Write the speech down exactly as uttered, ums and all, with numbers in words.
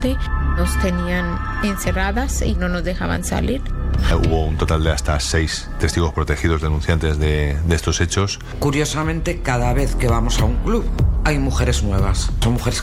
Nos tenían encerradas y no nos dejaban salir. Hubo un total de hasta seis testigos protegidos denunciantes de, de estos hechos. Curiosamente, cada vez que vamos a un club hay mujeres nuevas. Son mujeres